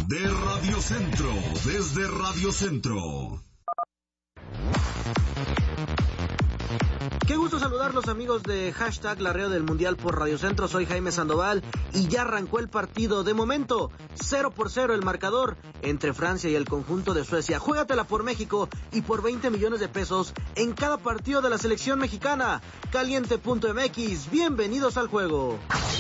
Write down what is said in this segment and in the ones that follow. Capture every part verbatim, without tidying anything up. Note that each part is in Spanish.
de Radio Centro, desde Radio Centro. Qué gusto saludarlos, amigos de Hashtag Larreo del Mundial por Radio Centro. Soy Jaime Sandoval y ya arrancó el partido. De momento, cero por cero el marcador entre Francia y el conjunto de Suecia. Juégatela por México y por veinte millones de pesos en cada partido de la selección mexicana. Caliente punto M X, bienvenidos al juego.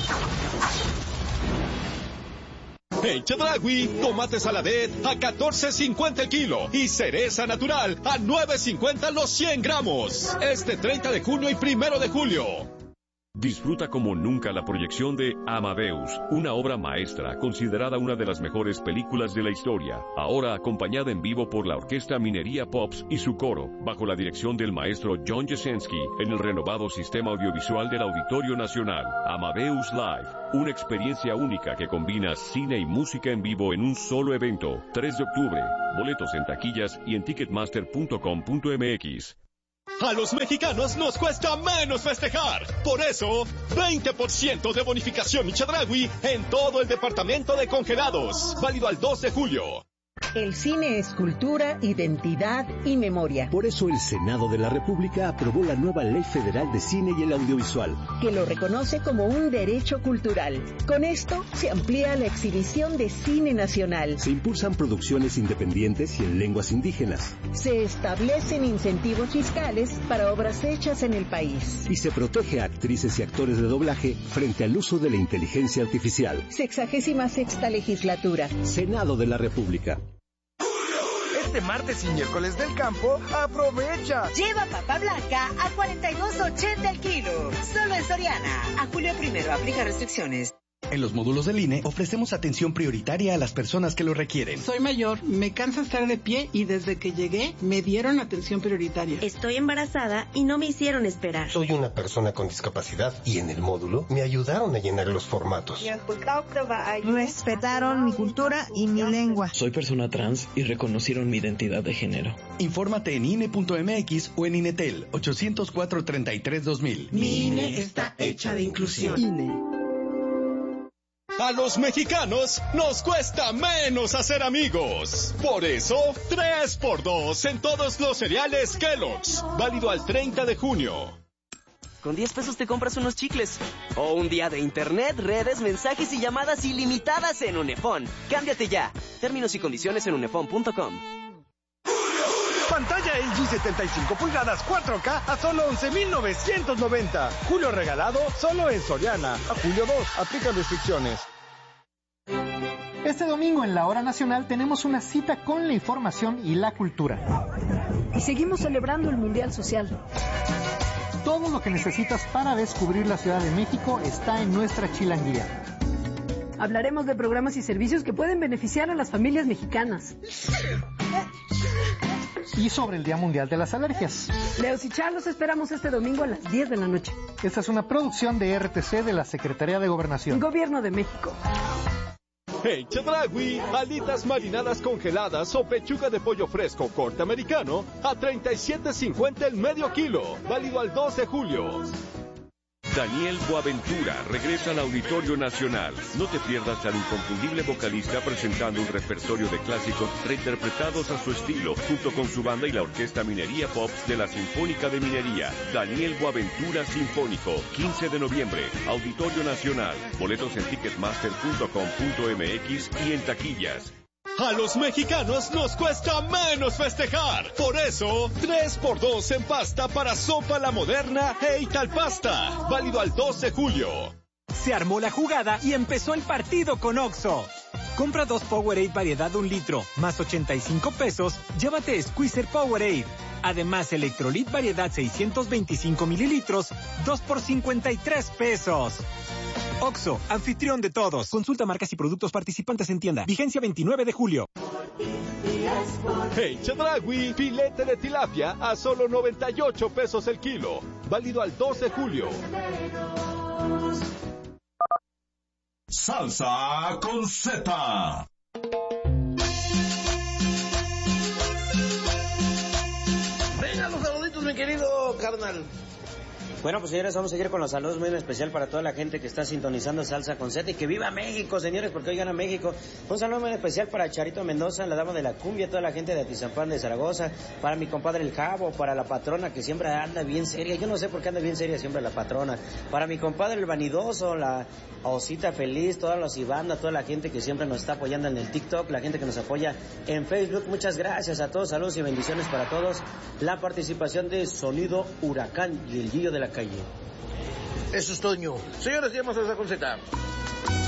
En Chedraui, tomate saladet a catorce cincuenta el kilo y cereza natural a nueve cincuenta los cien gramos. Este treinta de junio y primero de julio. Disfruta como nunca la proyección de Amadeus, una obra maestra considerada una de las mejores películas de la historia, ahora acompañada en vivo por la Orquesta Minería Pops y su coro, bajo la dirección del maestro John Jasenski, en el renovado sistema audiovisual del Auditorio Nacional. Amadeus Live, una experiencia única que combina cine y música en vivo en un solo evento. tres de octubre, boletos en taquillas y en ticketmaster punto com punto m x. A los mexicanos nos cuesta menos festejar. Por eso, veinte por ciento de bonificación y Chedraui en todo el departamento de congelados. Válido al dos de julio. El cine es cultura, identidad y memoria. Por eso el Senado de la República aprobó la nueva Ley Federal de Cine y el Audiovisual, que lo reconoce como un derecho cultural. Con esto se amplía la exhibición de cine nacional. Se impulsan producciones independientes y en lenguas indígenas. Se establecen incentivos fiscales para obras hechas en el país. Y se protege a actrices y actores de doblaje frente al uso de la inteligencia artificial. Sexagésima sexta legislatura. Senado de la República. Este martes y miércoles del campo, aprovecha. Lleva papa blanca a cuarenta y dos ochenta el kilo. Solo en Soriana. A julio primero, aplica restricciones. En los módulos del I N E ofrecemos atención prioritaria a las personas que lo requieren. Soy mayor, me cansa estar de pie y desde que llegué me dieron atención prioritaria. Estoy embarazada y no me hicieron esperar. Soy una persona con discapacidad y en el módulo me ayudaron a llenar los formatos. Respetaron mi cultura y mi lengua. Soy persona trans y reconocieron mi identidad de género. Infórmate en I N E punto M X o en Inetel ochocientos cuatro, treinta y tres, dos mil. Mi I N E está hecha de inclusión. I N E. A los mexicanos nos cuesta menos hacer amigos. Por eso, tres por dos en todos los cereales Kellogg's. Válido al treinta de junio. Con diez pesos te compras unos chicles. O un día de internet, redes, mensajes y llamadas ilimitadas en Unefón. Cámbiate ya. Términos y condiciones en unefón punto com. Pantalla L G setenta y cinco pulgadas cuatro K a solo once mil novecientos noventa. Julio regalado solo en Soriana. A julio dos, aplica restricciones. Este domingo en la Hora Nacional tenemos una cita con la información y la cultura. Y seguimos celebrando el Mundial Social. Todo lo que necesitas para descubrir la Ciudad de México está en nuestra chilanguía. Hablaremos de programas y servicios que pueden beneficiar a las familias mexicanas. Y sobre el Día Mundial de las Alergias. Leos y Charlos esperamos este domingo a las diez de la noche. Esta es una producción de R T C de la Secretaría de Gobernación. Gobierno de México. En Chedraui, alitas marinadas congeladas o pechuga de pollo fresco corte americano a treinta y siete cincuenta el medio kilo. Válido al dos de julio. Daniel Boaventura regresa al Auditorio Nacional. No te pierdas al inconfundible vocalista presentando un repertorio de clásicos reinterpretados a su estilo, junto con su banda y la Orquesta Minería Pops de la Sinfónica de Minería. Daniel Boaventura Sinfónico, quince de noviembre, Auditorio Nacional. Boletos en ticketmaster punto com punto m x y en taquillas. A los mexicanos nos cuesta menos festejar. Por eso, tres por dos en pasta para Sopa La Moderna e Italpasta. Válido al dos de julio. Se armó la jugada y empezó el partido con Oxxo. Compra dos Powerade variedad un litro, más ochenta y cinco pesos, llévate Squeezer Powerade. Además, Electrolit variedad seiscientos veinticinco mililitros, dos por cincuenta y tres pesos. Oxxo, anfitrión de todos. Consulta marcas y productos participantes en tienda. Vigencia veintinueve de julio. En Chedraui, filete de tilapia a solo noventa y ocho pesos el kilo. Válido al dos de julio. Salsa con Z. Venga los saluditos, mi querido carnal. Bueno, pues señores, vamos a seguir con los saludos muy en especial para toda la gente que está sintonizando Salsa con Z y que viva México, señores, porque hoy gana México. Un saludo muy especial para Charito Mendoza, la dama de la cumbia, toda la gente de Atizapán de Zaragoza, para mi compadre el Jabo, para la patrona que siempre anda bien seria, yo no sé por qué anda bien seria siempre la patrona, para mi compadre el vanidoso, la Osita Feliz, todas las Ibanda, toda la gente que siempre nos está apoyando en el TikTok, la gente que nos apoya en Facebook, muchas gracias a todos, saludos y bendiciones para todos. La participación de Sonido Huracán y el Guillo de la Calle. Eso es Toño. Señores, ya hemos Salsa con Z.